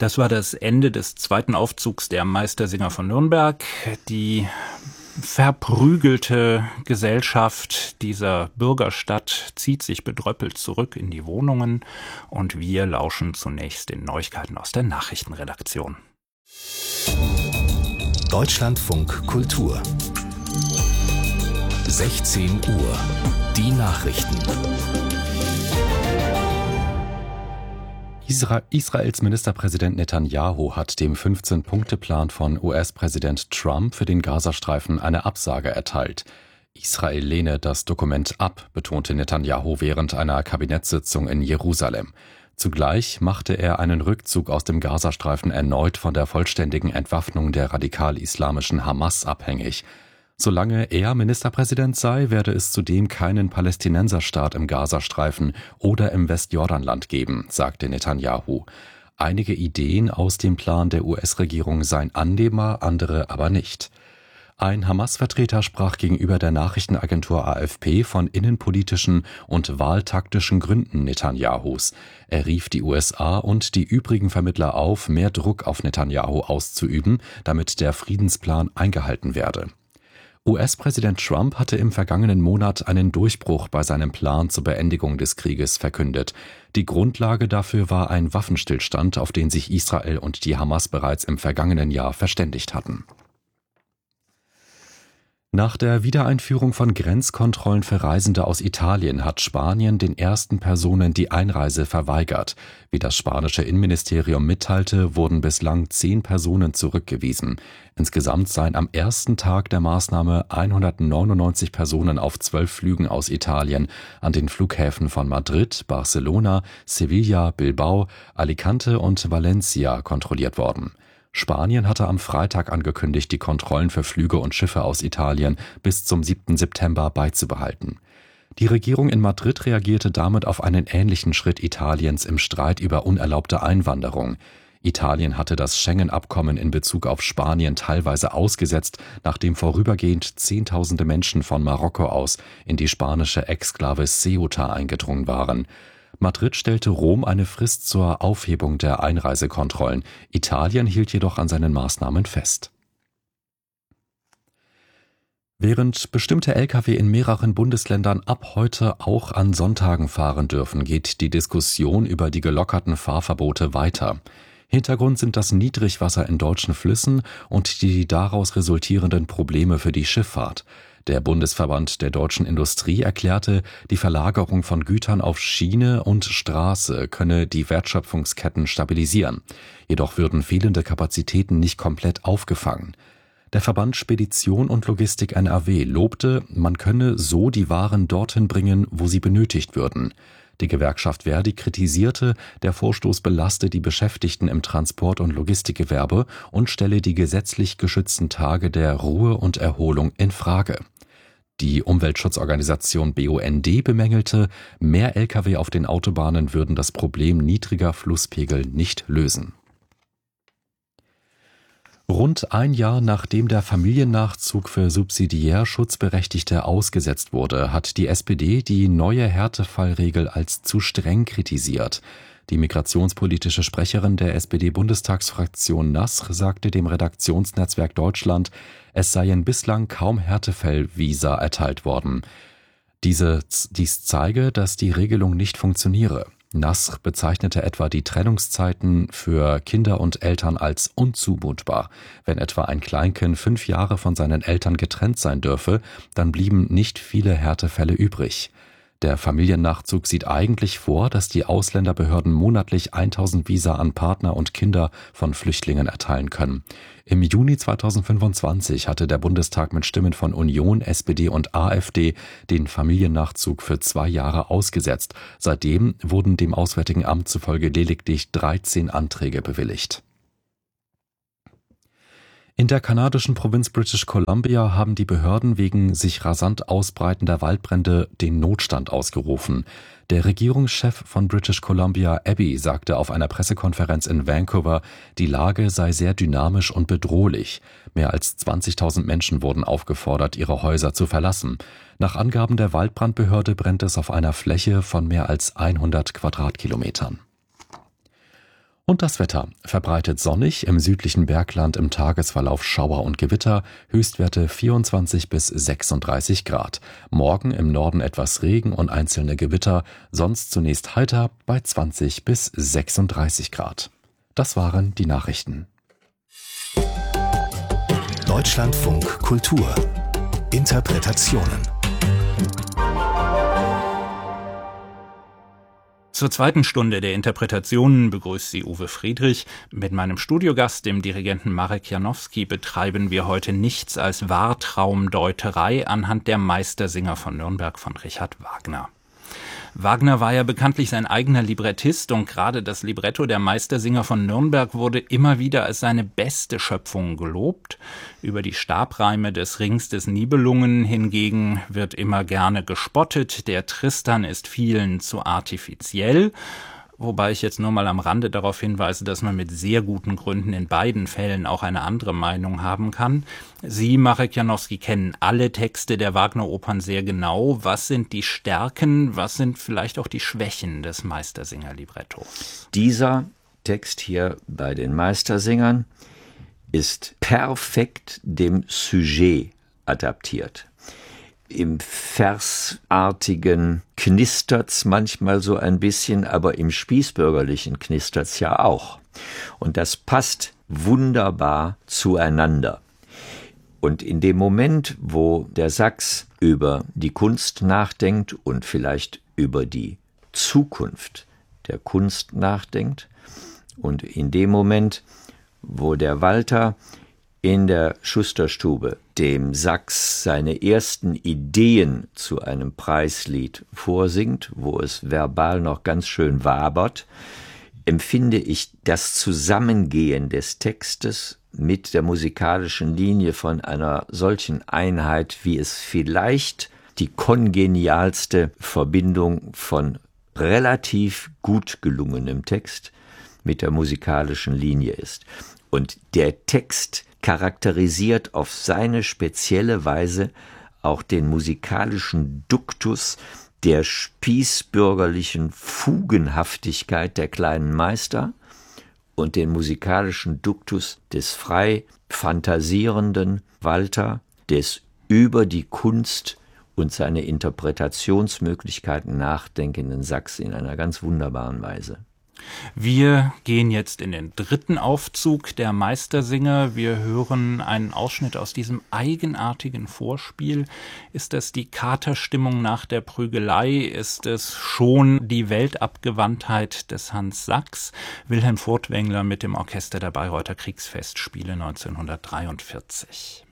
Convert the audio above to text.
Das war das Ende des zweiten Aufzugs der Meistersinger von Nürnberg. Die verprügelte Gesellschaft dieser Bürgerstadt zieht sich bedröppelt zurück in die Wohnungen und wir lauschen zunächst den Neuigkeiten aus der Nachrichtenredaktion. Deutschlandfunk Kultur 16 Uhr. Die Nachrichten. Israels Ministerpräsident Netanyahu hat dem 15-Punkte-Plan von US-Präsident Trump für den Gazastreifen eine Absage erteilt. Israel lehne das Dokument ab, betonte Netanyahu während einer Kabinettssitzung in Jerusalem. Zugleich machte er einen Rückzug aus dem Gazastreifen erneut von der vollständigen Entwaffnung der radikal-islamischen Hamas abhängig. Solange er Ministerpräsident sei, werde es zudem keinen Palästinenserstaat im Gazastreifen oder im Westjordanland geben, sagte Netanyahu. Einige Ideen aus dem Plan der US-Regierung seien annehmbar, andere aber nicht. Ein Hamas-Vertreter sprach gegenüber der Nachrichtenagentur AFP von innenpolitischen und wahltaktischen Gründen Netanyahus. Er rief die USA und die übrigen Vermittler auf, mehr Druck auf Netanyahu auszuüben, damit der Friedensplan eingehalten werde. US-Präsident Trump hatte im vergangenen Monat einen Durchbruch bei seinem Plan zur Beendigung des Krieges verkündet. Die Grundlage dafür war ein Waffenstillstand, auf den sich Israel und die Hamas bereits im vergangenen Jahr verständigt hatten. Nach der Wiedereinführung von Grenzkontrollen für Reisende aus Italien hat Spanien den ersten Personen die Einreise verweigert. Wie das spanische Innenministerium mitteilte, wurden bislang 10 Personen zurückgewiesen. Insgesamt seien am ersten Tag der Maßnahme 199 Personen auf 12 Flügen aus Italien an den Flughäfen von Madrid, Barcelona, Sevilla, Bilbao, Alicante und Valencia kontrolliert worden. Spanien hatte am Freitag angekündigt, die Kontrollen für Flüge und Schiffe aus Italien bis zum 7. September beizubehalten. Die Regierung in Madrid reagierte damit auf einen ähnlichen Schritt Italiens im Streit über unerlaubte Einwanderung. Italien hatte das Schengen-Abkommen in Bezug auf Spanien teilweise ausgesetzt, nachdem vorübergehend Zehntausende Menschen von Marokko aus in die spanische Exklave Ceuta eingedrungen waren. Madrid stellte Rom eine Frist zur Aufhebung der Einreisekontrollen. Italien hielt jedoch an seinen Maßnahmen fest. Während bestimmte Lkw in mehreren Bundesländern ab heute auch an Sonntagen fahren dürfen, geht die Diskussion über die gelockerten Fahrverbote weiter. Hintergrund sind das Niedrigwasser in deutschen Flüssen und die daraus resultierenden Probleme für die Schifffahrt. Der Bundesverband der deutschen Industrie erklärte, die Verlagerung von Gütern auf Schiene und Straße könne die Wertschöpfungsketten stabilisieren. Jedoch würden fehlende Kapazitäten nicht komplett aufgefangen. Der Verband Spedition und Logistik NRW lobte, man könne so die Waren dorthin bringen, wo sie benötigt würden. Die Gewerkschaft Verdi kritisierte, der Vorstoß belaste die Beschäftigten im Transport- und Logistikgewerbe und stelle die gesetzlich geschützten Tage der Ruhe und Erholung in Frage. Die Umweltschutzorganisation BUND bemängelte, mehr Lkw auf den Autobahnen würden das Problem niedriger Flusspegel nicht lösen. Rund ein Jahr nachdem der Familiennachzug für subsidiär Schutzberechtigte ausgesetzt wurde, hat die SPD die neue Härtefallregel als zu streng kritisiert. Die migrationspolitische Sprecherin der SPD-Bundestagsfraktion Nasr sagte dem Redaktionsnetzwerk Deutschland, es seien bislang kaum Härtefallvisa erteilt worden. Dies zeige, dass die Regelung nicht funktioniere. Nasr bezeichnete etwa die Trennungszeiten für Kinder und Eltern als unzumutbar. Wenn etwa ein Kleinkind 5 Jahre von seinen Eltern getrennt sein dürfe, dann blieben nicht viele Härtefälle übrig. Der Familiennachzug sieht eigentlich vor, dass die Ausländerbehörden monatlich 1000 Visa an Partner und Kinder von Flüchtlingen erteilen können. Im Juni 2025 hatte der Bundestag mit Stimmen von Union, SPD und AfD den Familiennachzug für 2 Jahre ausgesetzt. Seitdem wurden dem Auswärtigen Amt zufolge lediglich 13 Anträge bewilligt. In der kanadischen Provinz British Columbia haben die Behörden wegen sich rasant ausbreitender Waldbrände den Notstand ausgerufen. Der Regierungschef von British Columbia, Abbey, sagte auf einer Pressekonferenz in Vancouver, die Lage sei sehr dynamisch und bedrohlich. Mehr als 20.000 Menschen wurden aufgefordert, ihre Häuser zu verlassen. Nach Angaben der Waldbrandbehörde brennt es auf einer Fläche von mehr als 100 Quadratkilometern. Und das Wetter: verbreitet sonnig, im südlichen Bergland im Tagesverlauf Schauer und Gewitter, Höchstwerte 24 bis 36 Grad. Morgen im Norden etwas Regen und einzelne Gewitter, sonst zunächst heiter bei 20 bis 36 Grad. Das waren die Nachrichten. Deutschlandfunk Kultur. Interpretationen. Zur zweiten Stunde der Interpretationen begrüßt Sie Uwe Friedrich. Mit meinem Studiogast, dem Dirigenten Marek Janowski, betreiben wir heute nichts als Wahrtraumdeuterei anhand der Meistersinger von Nürnberg von Richard Wagner. Wagner war ja bekanntlich sein eigener Librettist und gerade das Libretto der Meistersinger von Nürnberg wurde immer wieder als seine beste Schöpfung gelobt. Über die Stabreime des Rings des Nibelungen hingegen wird immer gerne gespottet. Der Tristan ist vielen zu artifiziell. Wobei ich jetzt nur mal am Rande darauf hinweise, dass man mit sehr guten Gründen in beiden Fällen auch eine andere Meinung haben kann. Sie, Marek Janowski, kennen alle Texte der Wagner-Opern sehr genau. Was sind die Stärken, was sind vielleicht auch die Schwächen des Meistersinger-Librettos? Dieser Text hier bei den Meistersingern ist perfekt dem Sujet adaptiert. Im Versartigen knistert's manchmal so ein bisschen, aber im Spießbürgerlichen knistert's ja auch. Und das passt wunderbar zueinander. Und in dem Moment, wo der Sachs über die Kunst nachdenkt und vielleicht über die Zukunft der Kunst nachdenkt, und in dem Moment, wo der Walter in der Schusterstube dem Sachs seine ersten Ideen zu einem Preislied vorsingt, wo es verbal noch ganz schön wabert, empfinde ich das Zusammengehen des Textes mit der musikalischen Linie von einer solchen Einheit, wie es vielleicht die kongenialste Verbindung von relativ gut gelungenem Text mit der musikalischen Linie ist. Und der Text charakterisiert auf seine spezielle Weise auch den musikalischen Duktus der spießbürgerlichen Fugenhaftigkeit der kleinen Meister und den musikalischen Duktus des frei fantasierenden Walter, des über die Kunst und seine Interpretationsmöglichkeiten nachdenkenden Sachs in einer ganz wunderbaren Weise. Wir gehen jetzt in den dritten Aufzug der Meistersinger. Wir hören einen Ausschnitt aus diesem eigenartigen Vorspiel. Ist das die Katerstimmung nach der Prügelei? Ist es schon die Weltabgewandtheit des Hans Sachs? Wilhelm Furtwängler mit dem Orchester der Bayreuther Kriegsfestspiele 1943.